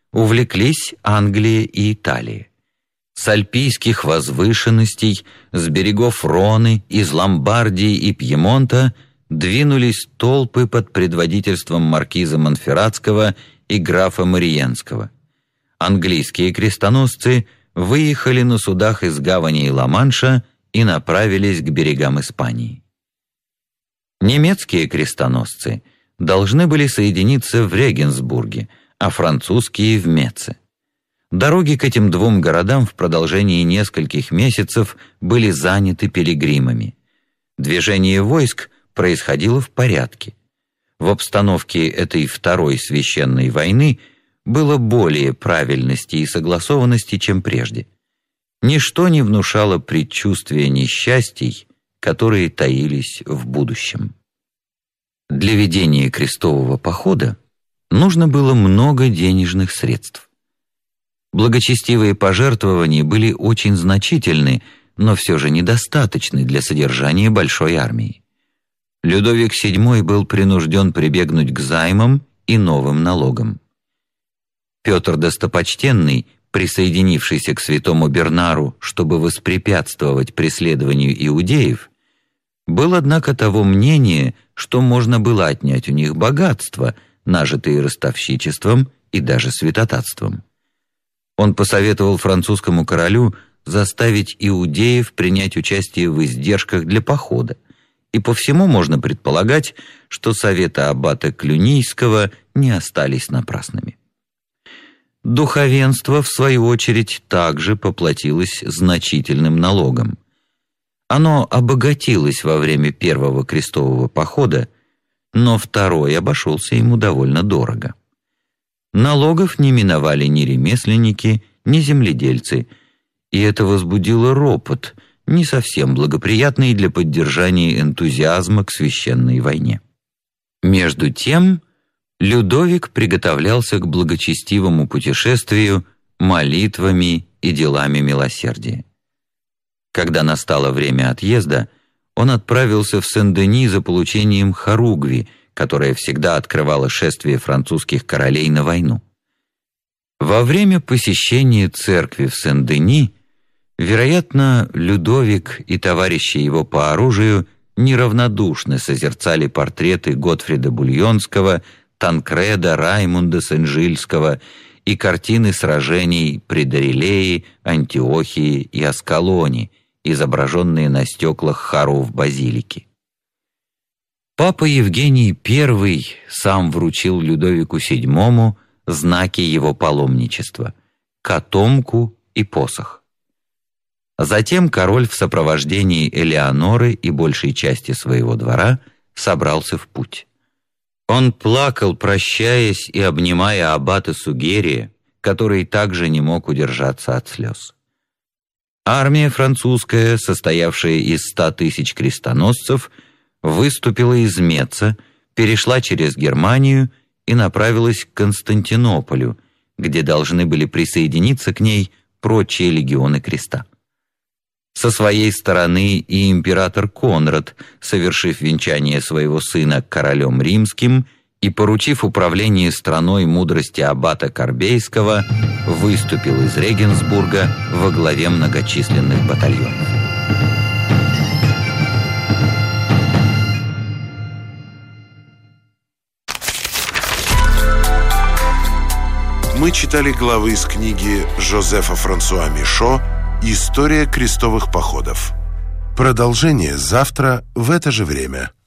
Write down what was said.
увлеклись Англия и Италия. С альпийских возвышенностей, с берегов Роны, из Ломбардии и Пьемонта двинулись толпы под предводительством маркиза Монферратского и графа Мариенского. Английские крестоносцы выехали на судах из гаваней Ла-Манша и направились к берегам Испании. Немецкие крестоносцы должны были соединиться в Регенсбурге, а французские — в Меце. Дороги к этим двум городам в продолжении нескольких месяцев были заняты пилигримами. Движение войск происходило в порядке. В обстановке этой второй священной войны было более правильности и согласованности, чем прежде. Ничто не внушало предчувствия несчастий, которые таились в будущем. Для ведения крестового похода нужно было много денежных средств. Благочестивые пожертвования были очень значительны, но все же недостаточны для содержания большой армии. Людовик VII был принужден прибегнуть к займам и новым налогам. Петр Достопочтенный, присоединившийся к святому Бернару, чтобы воспрепятствовать преследованию иудеев, был, однако, того мнения, что можно было отнять у них богатства, нажитые ростовщичеством и даже святотатством. Он посоветовал французскому королю заставить иудеев принять участие в издержках для похода, и по всему можно предполагать, что советы аббата Клюнийского не остались напрасными. Духовенство, в свою очередь, также поплатилось значительным налогом. Оно обогатилось во время первого крестового похода, но второй обошелся ему довольно дорого. Налогов не миновали ни ремесленники, ни земледельцы, и это возбудило ропот, не совсем благоприятный для поддержания энтузиазма к священной войне. Между тем, Людовик приготовлялся к благочестивому путешествию молитвами и делами милосердия. Когда настало время отъезда, он отправился в Сен-Дени за получением хоругви, которая всегда открывала шествие французских королей на войну. Во время посещения церкви в Сен-Дени, вероятно, Людовик и товарищи его по оружию неравнодушно созерцали портреты Готфрида Бульонского, Танкреда, Раймунда Сен-Жильского и картины сражений при Дорилее, Антиохии и Аскалоне, изображенные на стеклах хоров базилики. Папа Евгений I сам вручил Людовику VII знаки его паломничества – котомку и посох. Затем король в сопровождении Элеоноры и большей части своего двора собрался в путь. Он плакал, прощаясь и обнимая аббата Сугерия, который также не мог удержаться от слез. Армия французская, состоявшая из 100 000 крестоносцев, выступила из Меца, перешла через Германию и направилась к Константинополю, где должны были присоединиться к ней прочие легионы креста. Со своей стороны и император Конрад, совершив венчание своего сына королем римским и поручив управление страной мудрости аббата Корбейского, выступил из Регенсбурга во главе многочисленных батальонов. Мы читали главы из книги Жозефа Франсуа Мишо «История крестовых походов». Продолжение завтра в это же время.